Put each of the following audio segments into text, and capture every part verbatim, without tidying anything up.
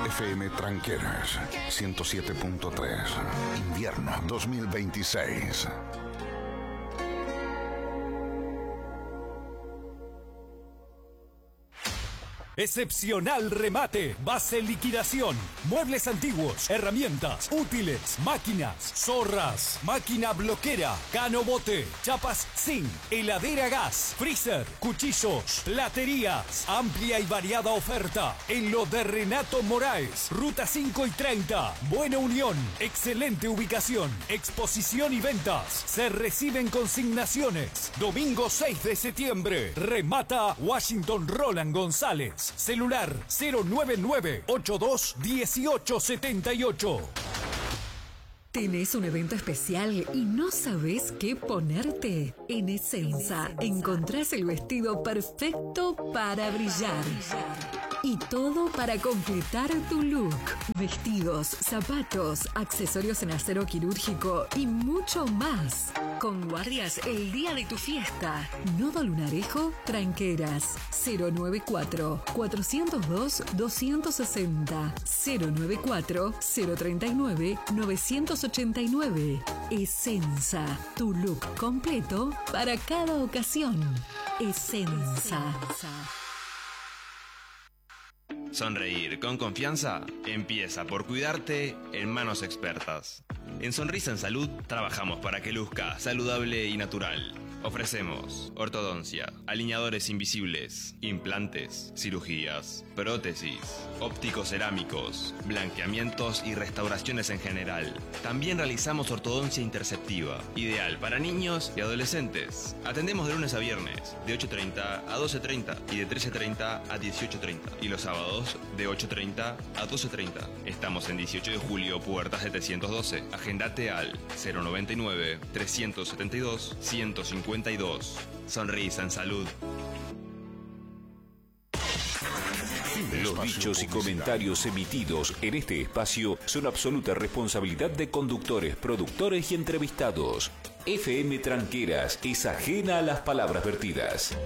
F M Tranqueras ciento siete punto tres. Invierno dos mil veintiséis. Excepcional remate, base liquidación, muebles antiguos, herramientas, útiles, máquinas, zorras, máquina bloquera, canobote, chapas zinc, heladera gas, freezer, cuchillos, platerías, amplia y variada oferta en lo de Renato Moraes, ruta cinco y treinta, Buena Unión, excelente ubicación, exposición y ventas, se reciben consignaciones, domingo seis de septiembre, remata Washington Roland González. Celular cero nueve nueve ocho dos uno ocho siete ocho. ¿Tenés un evento especial y no sabés qué ponerte? En Essenza encontrás el vestido perfecto para brillar. Y todo para completar tu look. Vestidos, zapatos, accesorios en acero quirúrgico y mucho más. Con guardias el día de tu fiesta. Nodo Lunarejo, Tranqueras. cero nueve cuatro, cuatro cero dos, dos seis cero. cero nueve cuatro, cero tres nueve, nueve ocho nueve. Essenza, tu look completo para cada ocasión. Essenza. Sonreír con confianza empieza por cuidarte en manos expertas. En Sonrisa en Salud trabajamos para que luzca saludable y natural. Ofrecemos ortodoncia, alineadores invisibles, implantes, cirugías, prótesis, ópticos cerámicos, blanqueamientos y restauraciones en general. También realizamos ortodoncia interceptiva, ideal para niños y adolescentes. Atendemos de lunes a viernes, de ocho treinta a doce treinta y de trece treinta a dieciocho treinta. Y los sábados, de ocho treinta a doce treinta. Estamos en dieciocho de julio, Puerta setecientos doce. Agendate al cero noventa y nueve, trescientos setenta y dos, ciento cincuenta y dos. Sonrisa en Salud. Los dichos y comentarios emitidos en este espacio son absoluta responsabilidad de conductores, productores y entrevistados. F M Tranqueras es ajena a las palabras vertidas.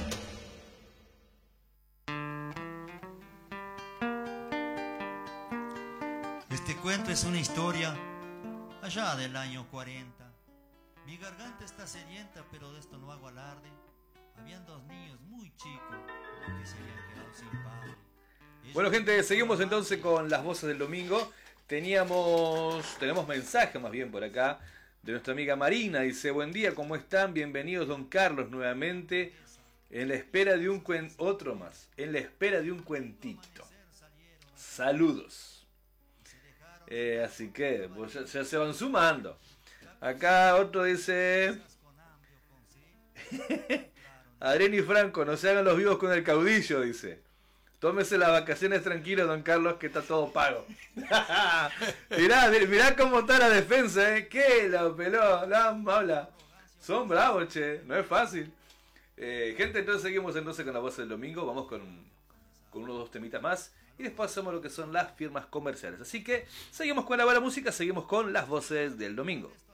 Este cuento es una historia allá del año cuarenta. Mi garganta está sedienta, pero de esto no hago alarde. Habían dos niños muy chicos que se habían quedado sin padre. Ellos... Bueno, gente, seguimos entonces con las voces del domingo. Teníamos, tenemos mensaje más bien por acá de nuestra amiga Marina. Dice: buen día, ¿cómo están? Bienvenidos, don Carlos, nuevamente. En la espera de un cuen... otro más. En la espera de un cuentito. Saludos. Eh, así que pues, ya, ya se van sumando. Acá otro dice: Adrián y Franco, no se hagan los vivos con el caudillo, dice. Tómese las vacaciones tranquilos, don Carlos, que está todo pago. mirá, mirá cómo está la defensa, ¿eh? ¿Qué? La peló, la habla. Son bravos, che, no es fácil. Eh, gente, entonces seguimos entonces con la voz del domingo. Vamos con, con unos dos temitas más. Y después hacemos lo que son las firmas comerciales. Así que seguimos con la buena música, seguimos con las voces del domingo.